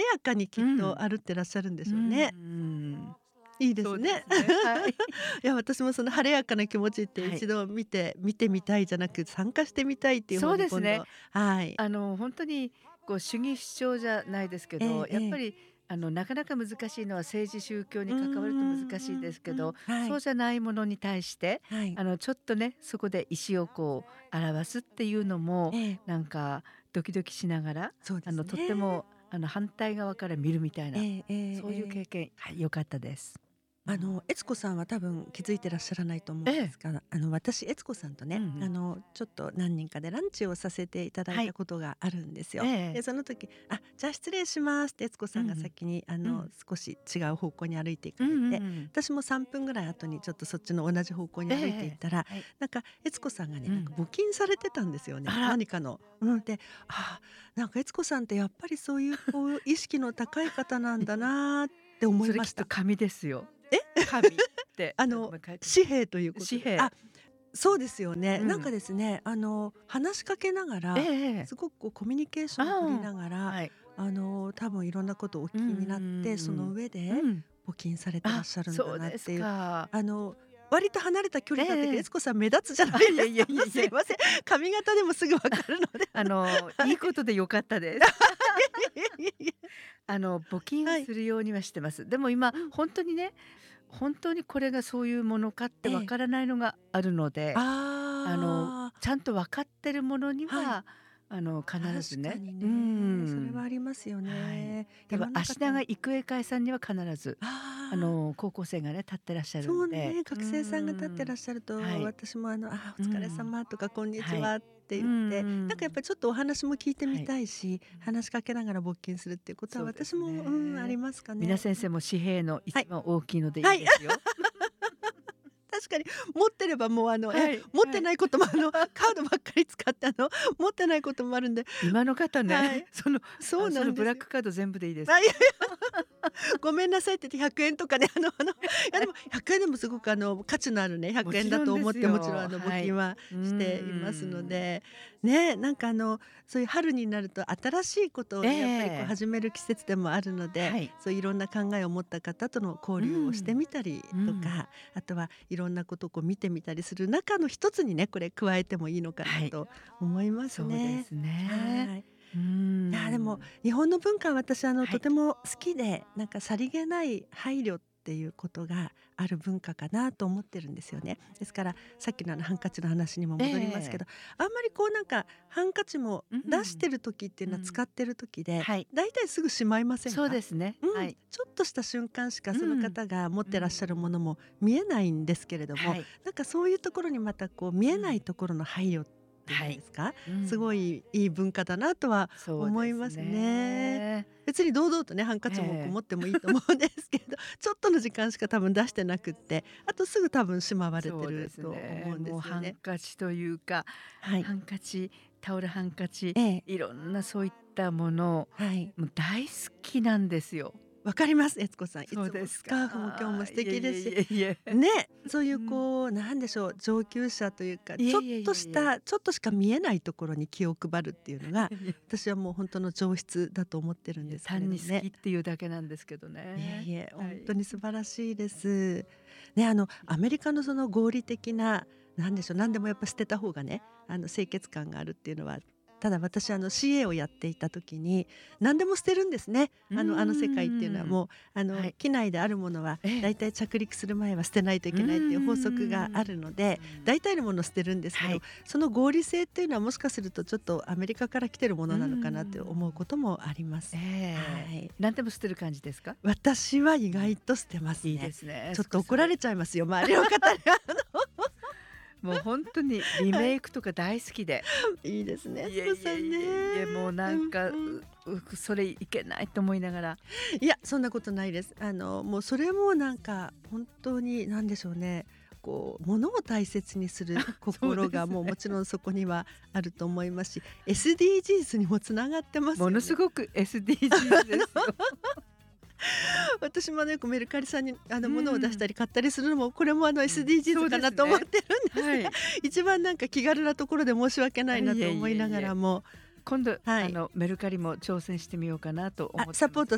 やかにきっと歩ってらっしゃるんでしょうね。いいですね。 はい。 いや私もその晴れやかな気持ちってはい。 一度見てみたいじゃなく参加してみたいっていうそ方うですね。 に今度はい。 本当にこう主義主張じゃないですけど、 ええええ。 やっぱりなかなか難しいのは政治宗教にうん関わると難しいうんですけど、 はい。 そうじゃないものに対してはい。 ちょっとね、そこで意思をこう表すっていうのも、 ええ。 なんかドキドキしながら、 そうですとってね。 も反対側から見るみたいな、 ええええそういうええ。 経験、はい、良かったです。うん。 悦子さんは多分気づいてらっしゃらないと思うんええ。 ですが、私悦子さんとね、 うんうん。 ちょっと何人かでランチをさせていただいはい。 たことがあるんですえよ。で、 え。 その時、じゃあ失礼しますって悦子さんがうんうん。 先にうん。 少し違う方向に歩いていうんうんうかれて、 ん。 私も3分ぐらい後にちょっとそっちの同じ方向にええ歩いていっええ。 たら、 はい。 なんか悦子さんがね、 うん。 なんか募金されてたんですよね。 あら。 何かの。で、なんか悦子さんってやっぱりそういうこう意識の高い方なんだなって思いそれきっとました。 紙ですよ。 え？ 紙ってあの書いて紙幣ということで。 紙幣。 そうですよね。なんかうん。 ですね、話しかけながええら、 ええ。 すごくこうコミュニケーションを取りああ、 ながら、 はい。 多分いろんなことをお聞うんうんきになって、そのうん上でうん。うん。 募金されてらっあ、 しゃるんだそうですなっていう、 か。 あの、割と離れた距ええ離だったけど、 ええ。 悦子さん目立つじゃないあ、いえいえですか。 いえいえ。 すいません。髪型でもすぐわかるので。 いいことで良かったです。 いやいやいや。 募金はい。 するようにはしてます。でも今うん。 ほんとにね、本当にこれがそういうものかってええ。 わからないのがあるので、 ああ。 ちゃんと分かってるものにはい。 は、必ずね、 確かにね。それはん。 ありますよはい。 ね。い多分ろんな方があしなが育英会さんには必ず、 ああ。 高校生がね、立ってらっしゃるんで、 そうね、学生さんが立ってらっしゃると、 はい。 私もお疲れうん。 様とかこんにちはい。 はってう言って、なんかやっぱん。 りちょっとお話も聞いてみはい。 たいし、 うん。 話しかけながら募金するっていうことはそうです私も、ありね。 ますかね。 皆先生も紙幣のはい。 一番大きいのでいはい。 いですよ。 確かに持ってればもうはい持ってはい。 ないこともカードばっかり使って持ってないこともあるんで、 今の方ね、 はい。そうそのなんですよ。 ブラックカード全部でいいです。 いやいやごめんなさいって言って100円とかね、いやでも100円でもすごく価値のあるね、100円だもちろんでと思ってもちろんすよ。はい。 募金はうーしていますのん。 で、ね、なんかそういう春になると新しいことをえね、やっぱりこうえ。 始める季節でもあるので、 はい。 そういろんな考えを持った方との交流をしてみたりうん。 とか、あとはいろんなことをこう見てみたりする中の一つにね、これ加えてもいいのかなはい。 と思いますね。 そうですね。 はい。 うーいやでもん。 日本の文化は私はい。 とても好きで、なんかさりげない配慮っていうことがある文化かなと思ってるんですよね。ですからさっきのハンカチの話にもえ戻りますけど、 え。 あんまりこうなんかハンカチもうん。 出してる時っていうのは使うん。 ってる時で、 はい。 だいたいすぐしまいませんそうか？ ですね。 ちはい。 ょっとした瞬間しかそのうん。 方が持っうてらっしゃるもん。 のも見えないんですけれども、 はい。 なんかそういうところにまたこう見えないうん。 ところの配慮っていはい。 うんですか、すうん。 ごいいい文化だなとはそうです思いますね。 ね。 別に堂々とね、ハンカえチもこう持え。 ってもいいと思うんですけど、ちょっとの時間しか多分出してなくって、あとすぐ多分しまわれてそうですると思ね。 うんでもうハンすよね。 カチというか、 はい。 ハンカチ、タオルハンカチ、 ええ、 いろんなそういったもの、 はい。 もう大好きなんですよ。 わかります、悦子さん。いそうつもですか。 スカーフも今日も素いえいえ敵ですし、 いえいえ。 ね、そういううん。 こう、なんでしょう、上級者というか、ちょっいえいえいえいえ。 とした、ちょっとしか見えないところに気を配るっていうのが、私はもう本当の上質だと思ってるんいえ、 ですけれ単に好きどね。 っていうだけなんですけどいえね。 いえ、 はい。 本当に素晴らしいです。ね、アメリカのその合理的な、なんでしょう、何でもやっぱ捨てた方がね、清潔感があるっていうのは、ただ私CA をやっていた時に、何でも捨てるんですね。 うーあの世界っていうのはん。 もう、 はい。 機内であるものはええ。 だいたい着陸する前は捨てないというーけないっていう法則があるので、 ん。 大体のものを捨てるんですけど、 はい。 その合理性っていうのはもしかするとちょっとアメリカから来てるもうーのなのかなって思うん。 こともあります。 ええ。 はい。 何でも捨てる感じですか？ 私は意外と捨てますいいでね。 すね。 ちょっと怒られちゃいますよ、周りの方に。 もう本当にリはい、 メイクとか大好きで。 いいですね、 いえいえ悦子さんいえいえ、もうね。うんなんか、 うん。 それいけないと思いながら。 いや、そんなことないです。もうそれもなんか本当に何でしょうね、こう物を大切にするそう心がもうもですね。 ちろんそこにはあると思いますし、SDGs にもつながってますものよね。 すごく SDGs ですよ。 私もね、よくメルカリさんにう物を出しん。 たり買ったりするのも、これもそ SDGs うかですね。 なと思ってるんですが、 はい。 一番なんか気軽なところで申し訳ないないえいと思いなえいえ。 がらも、 今度はい。 メルカリも挑戦してみようかなと思ってサポートます。